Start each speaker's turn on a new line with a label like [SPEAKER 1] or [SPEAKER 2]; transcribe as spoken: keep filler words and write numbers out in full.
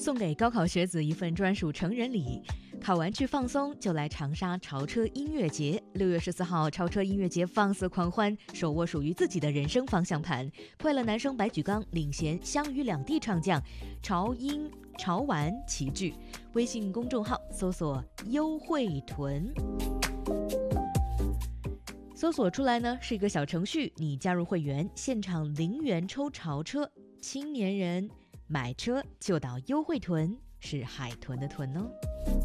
[SPEAKER 1] 送给高考学子一份专属成人礼。考完去放松，就来长沙潮车音乐节。六月十四号，潮车音乐节放肆狂欢，手握属于自己的人生方向盘。快乐男声白举纲领衔湘渝两地唱将，潮音潮玩齐聚。微信公众号搜索优惠屯，搜索出来呢是一个小程序，你加入会员，现场零元抽潮车，青年人买车就到优惠屯，是海豚的豚哦。